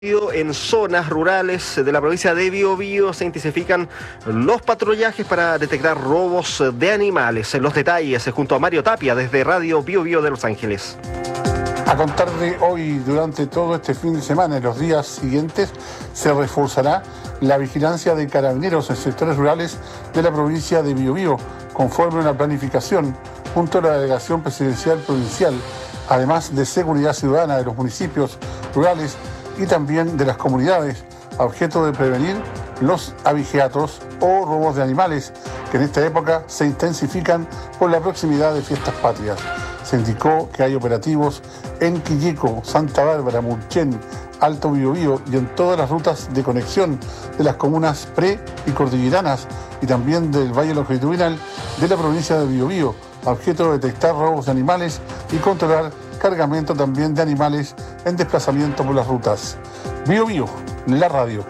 En zonas rurales de la provincia de Biobío se intensifican los patrullajes para detectar robos de animales. Los detalles junto a Mario Tapia desde Radio Biobío de Los Ángeles. A contar de hoy, durante todo este fin de semana y los días siguientes, se reforzará la vigilancia de carabineros en sectores rurales de la provincia de Biobío, conforme a una planificación junto a la Delegación Presidencial Provincial, además de seguridad ciudadana de los municipios rurales y también de las comunidades, a objeto de prevenir los abigeatos o robos de animales, que en esta época se intensifican por la proximidad de fiestas patrias. Se indicó que hay operativos en Quillico, Santa Bárbara, Mulchen, Alto Biobío y en todas las rutas de conexión de las comunas pre- y cordilleranas y también del Valle Longitudinal de la provincia de Biobío, a objeto de detectar robos de animales y controlar cargamento también de animales en desplazamiento por las rutas. Biobío, la radio.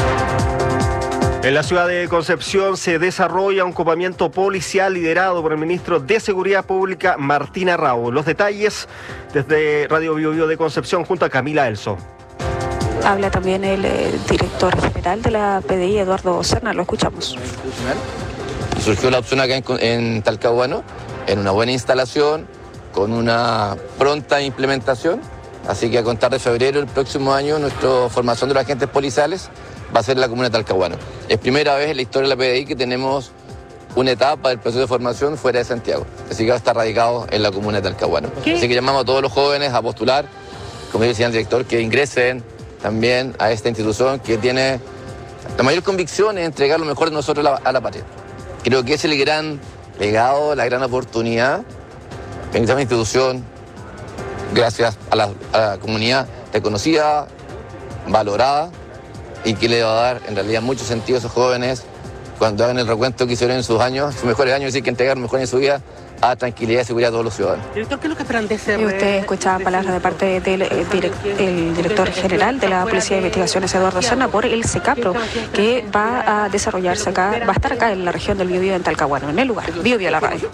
En la ciudad de Concepción se desarrolla un copamiento policial liderado por el ministro de Seguridad Pública, Martín Arrau. Los detalles desde Radio Biobío de Concepción junto a Camila Elso. Habla también el director general de la PDI, Eduardo Serna, lo escuchamos. Surgió la opción acá en Talcahuano, en una buena instalación, con una pronta implementación, así que a contar de febrero del próximo año nuestra formación de los agentes policiales va a ser en la comuna de Talcahuano. Es primera vez en la historia de la PDI que tenemos una etapa del proceso de formación fuera de Santiago, así que va a estar radicado en la comuna de Talcahuano. Así que llamamos a todos los jóvenes a postular, como decía el director, que ingresen también a esta institución que tiene la mayor convicción en entregar lo mejor de nosotros a la patria. Creo que es el gran legado, la gran oportunidad en esta institución, gracias a la comunidad reconocida, valorada, y que le va a dar en realidad mucho sentido a esos jóvenes cuando hagan el recuento que hicieron en sus años, sus mejores años, es decir, que entregaron mejor en su vida a tranquilidad y seguridad a todos los ciudadanos. Director, ¿qué es lo que esperan de ese? Y usted escuchaba palabras de parte del director general de la Policía de Investigaciones, Eduardo Serna, por el SECAPRO, que va a desarrollarse acá, va a estar acá en la región del Biobío, en Talcahuano, en el lugar. Biobío, la radio.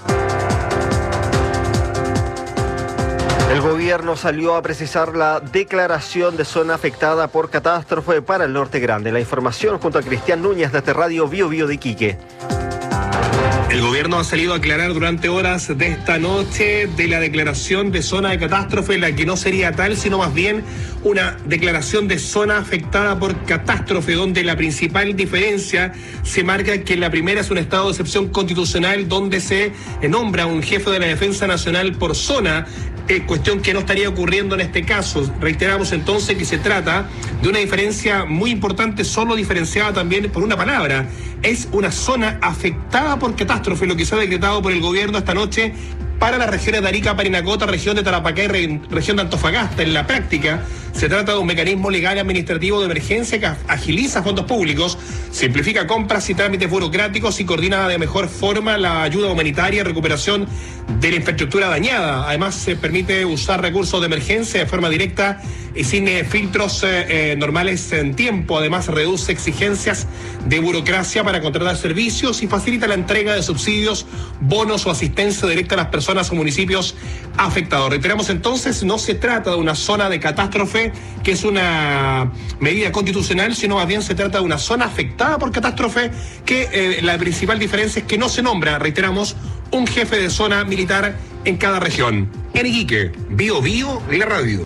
El gobierno salió a precisar la declaración de zona afectada por catástrofe para el Norte Grande. La información junto a Cristian Núñez desde Radio Biobío de Iquique. El gobierno ha salido a aclarar durante horas de esta noche de la declaración de zona de catástrofe, la que no sería tal, sino más bien una declaración de zona afectada por catástrofe, donde la principal diferencia se marca que la primera es un estado de excepción constitucional donde se nombra un jefe de la Defensa Nacional por zona, cuestión que no estaría ocurriendo en este caso. Reiteramos entonces que se trata de una diferencia muy importante, solo diferenciada también por una palabra. Es una zona afectada por catástrofe, lo que se ha decretado por el gobierno esta noche para las regiones de Arica, Parinacota, región de Tarapacá y región de Antofagasta. En la práctica, se trata de un mecanismo legal y administrativo de emergencia que agiliza fondos públicos, simplifica compras y trámites burocráticos y coordina de mejor forma la ayuda humanitaria y recuperación de la infraestructura dañada. Además, se permite usar recursos de emergencia de forma directa y sin filtros normales en tiempo. Además, reduce exigencias de burocracia para contratar servicios y facilita la entrega de subsidios, bonos o asistencia directa a las personas o municipios afectados. Reiteramos entonces, no se trata de una zona de catástrofe, que es una medida constitucional, sino más bien se trata de una zona afectada por catástrofe, que la principal diferencia es que no se nombra, reiteramos, un jefe de zona militar en cada región. En Iquique, Biobío, la radio.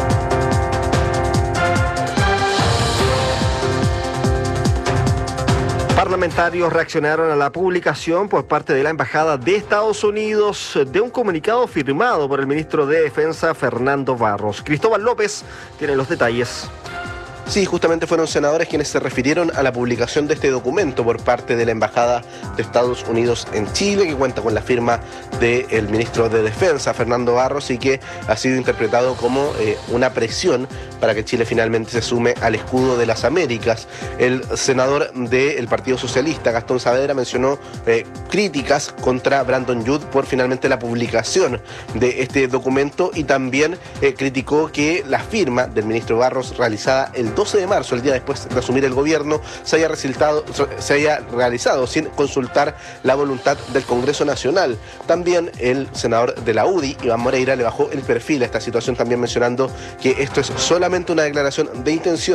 Parlamentarios reaccionaron a la publicación por parte de la Embajada de Estados Unidos de un comunicado firmado por el ministro de Defensa, Fernando Barros. Cristóbal López tiene los detalles. Sí, justamente fueron senadores quienes se refirieron a la publicación de este documento por parte de la Embajada de Estados Unidos en Chile, que cuenta con la firma del ministro de Defensa, Fernando Barros, y que ha sido interpretado como una presión para que Chile finalmente se sume al escudo de las Américas. El senador del Partido Socialista, Gastón Saavedra, mencionó críticas contra Brandon Youth por finalmente la publicación de este documento, y también criticó que la firma del ministro Barros, realizada el 12 de marzo, el día después de asumir el gobierno, se haya realizado sin consultar la voluntad del Congreso Nacional. También el senador de la UDI, Iván Moreira, le bajó el perfil a esta situación, también mencionando que esto es solamente solamente una declaración de intención